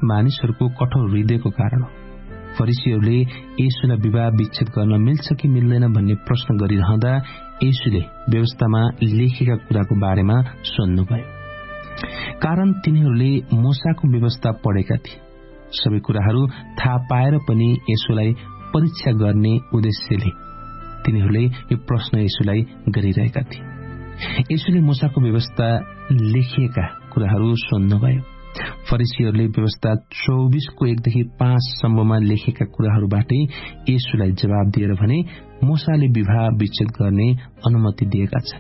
मानिसहरूको कठोर हृदयको कारण हो। फरिसीहरूले येशूलाई विवाह विच्छेद गर्न मिल्छ कि मिल्दैन भन्ने प्रश्न गरिरहँदा येशूले व्यवस्थामा लेखेका कुराको बारेमा सोध्नुभयो, कारण तिनीहरूले मूसाको व्यवस्था पढेका थिए। सबै कुराहरू थाहा पाएर पनि येशूलाई परीक्षा गर्ने उद्देश्यले तिनीहरूले यो प्रश्न येशूलाई गरिरहेका थिए। येशूले मूसाको व्यवस्था लेखिएका कुराहरू सोध्नुभयो। फरिसीहरूले व्यवस्था 24:1-5 सम्ममा लेखेका कुराहरूबाटै येशूलाई जवाब दिएर भने मूसाले विवाह विच्छेद गर्ने अनुमति दिएका छन्।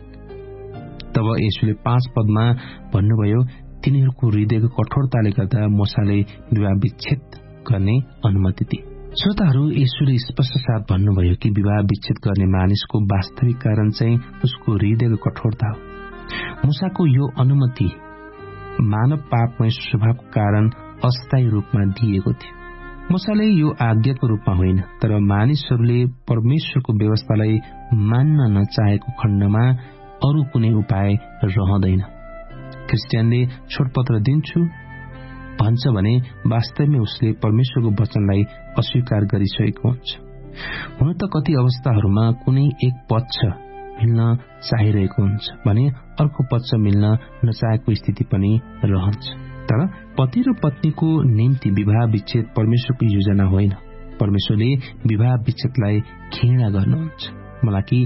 तब येशूले 5 पदमा भन्नुभयो, तिनीहरूको हृदयको कठोरताले गर्दा मूसाले विवाह विच्छेद गर्ने अनुमति दिए। श्रोताहरू, येशूले स्पष्ट साथ भन्नुभयो कि विवाह विच्छेद गर्ने मानिसको वास्तविक कारण चाहिँ उसको हृदयको कठोरता हो। मूसाको यो अनुमति मानव पापमय स्वभावको कारण अस्थायी रूपमा दिएको थियो। मूसाले यो आज्ञाको रूपमा होइन, तर मानिसहरूले परमेश्वरको व्यवस्थालाई मान्न नचाहेको खण्डमा अरू कुनै उपाय रहँदैन। क्रिस्चियनले छोडपत्र दिन्छु भन्छ भने वास्तवमै उसले परमेश्वरको वचनलाई अस्वीकार गरिसकेको हुन्छ। हुन त कति अवस्थाहरूमा कुनै एक पक्ष मिल्न चाहिरहेको हुन्छ भने अर्को पक्ष मिल्न नचाहेको स्थिति पनि रहन्छ। तर पति र पत्नीको निम्ति विवाह विच्छेद परमेश्वरको योजना होइन। परमेश्वरले विवाह विच्छेदलाई घृणा गर्नुहुन्छ। मलाकी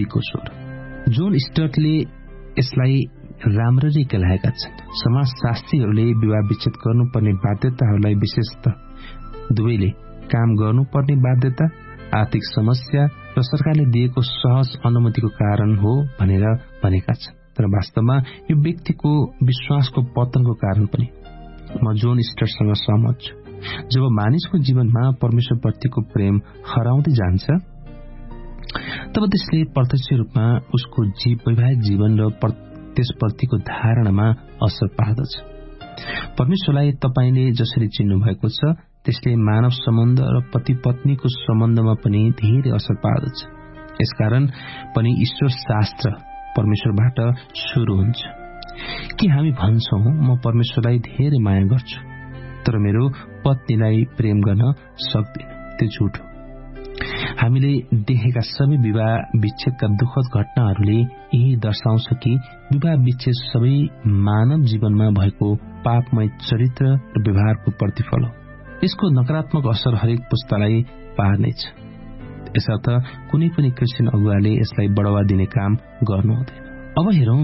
2:16। जोन स्टर्टले यसलाई राम्ररी केलाएका छन्। समाजशास्त्रीहरूले विवाह विच्छेद गर्नुपर्ने बाध्यताहरूलाई विशेषतः दुवैले काम गर्नुपर्ने बाध्यता, आर्थिक समस्या र सरकारले दिएको सहज अनुमतिको कारण हो भनेर भनेका छन्। तर वास्तवमा यो व्यक्तिको विश्वासको पतनको कारण पनि। म जोन स्टर्टसँग सहमत छु। जब मानिसको जीवनमा परमेश्वरप्रतिको प्रेम हराउँदै जान्छ तब त्यसले प्रत्यक्ष रूपमा उसको वैवाहिक जीवन र त्यसप्रतिको धारणामा असर पार्दछ। परमेश्वरलाई तपाईले जसरी चिन्नु भएको छ त्यसले मानव सम्बन्ध र पति पत्नीको सम्बन्धमा पनि धेरै असर पार्दछ। यसकारण पनि ईश्वर शास्त्र परमेश्वरबाट सुरु हुन्छ। कि हामी भन्छौं म परमेश्वरलाई धेरै माया गर्छु तर मेरो पत्नीलाई प्रेम गर्न सक्दिन, त्यो झुट हो। हामीले देखेका सबै विवाह विच्छेदका दुःखद घटनाहरूले यही दर्शाउँछ कि विवाह विच्छेद सबै मानव जीवनमा भएको पापमय चरित्र र व्यवहारको प्रतिफल हो। यसको नकारात्मक असर हरेक पुस्तालाई पार्नेछ। यसर्थ कुनै पनि क्रिस्चियन अगुवाले यसलाई बढावा दिने काम गर्नु हुँदैन। अब हेरौं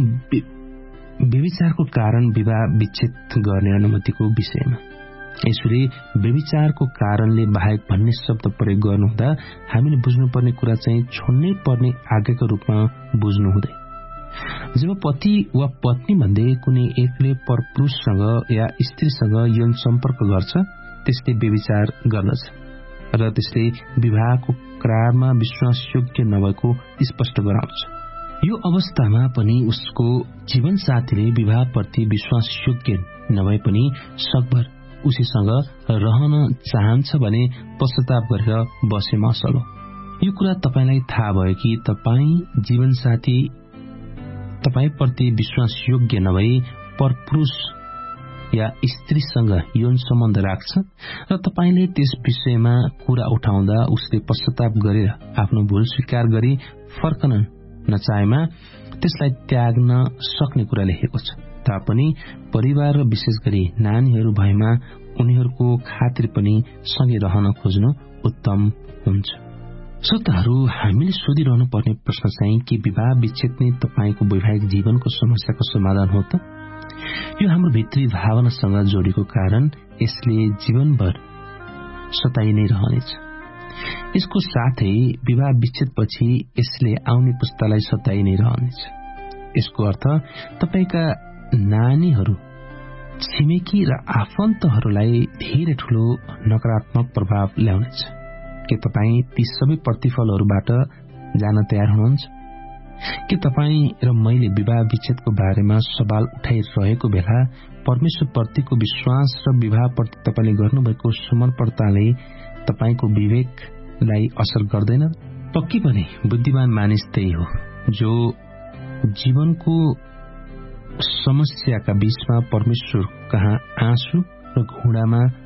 व्यभिचारको कारण विवाह विच्छेद गर्ने अनुमतिको विषयमा। यसरी व्यभिचारको कारणले बाहेक भन्ने शब्द प्रयोग गर्नुहुँदा हामीले बुझ्नुपर्ने कुरा चाहिँ छोड्नै पर्ने आज्ञाको रूपमा बुझ्नु हुँदैन। जब पति वा पत्नी भन्दै कुनै एकले परपुरुषसँग या स्त्रीसँग यौन सम्पर्क गर्छ त्यसले व्यभिचार गर्दछ र त्यसले विवाहको करारमा विश्वासयोग्य नभएको स्पष्ट गराउँछ। यो अवस्थामा पनि उसको जीवनसाथीले विवाहप्रति विश्वासयोग्य नभए पनि सकभर उसीसँग रहन चाहन्छ भने पश्चाताप गरेर बसेमा असल हो। यो कुरा तपाईलाई थाहा भयो कि तपाई जीवनसाथी तपाईप्रति विश्वासयोग्य नभई परपुरुष या स्त्रीसँग यौन सम्बन्ध राख्छ र तपाईले त्यस विषयमा कुरा उठाउँदा उसले पश्चाताप गरेर आफ्नो भूल स्वीकार गरी फर्कन नचाहेमा त्यसलाई त्याग्न सक्ने कुरा लेखेको छ। तापनि परिवार र विशेष गरी नानीहरू भएमा उनीहरूको खातिर पनि सँगै रहन खोज्नु उत्तम हुन्छ। श्रोताहरू, हामीले सोधिरहनु पर्ने प्रश्न चाहिँ के विवाह विच्छेद नै तपाईको वैवाहिक जीवनको समस्याको समाधान हो त? यो हाम्रो भित्री भावनासँग जोडिएको कारण यसले जीवनभर सताइ नै रहनेछ। यसको साथै विवाह विच्छेदपछि यसले आउने पुस्तालाई सताइ नै रहनेछ। यसको अर्थ तपाईका नानीहरू, छिमेकी र आफन्तहरूलाई धेरै ठूलो नकारात्मक प्रभाव ल्याउनेछ। के तपाई ती सबै प्रतिफलहरूबाट जान तयार हुनुहुन्छ? के तपाई र मैले विवाह विच्छेदको बारेमा सवाल उठाइरहेको बेला परमेश्वर प्रतिको विश्वास र विवाहप्रति तपाईले गर्नुभएको समर्पणताले तपाईको विवेकलाई असर गर्दैन? पक्कै पनि बुद्धिमान मानिस त्यही हो जो जीवनको समस्याका बीचमा परमेश्वर कहाँ आँसु र घुँडामा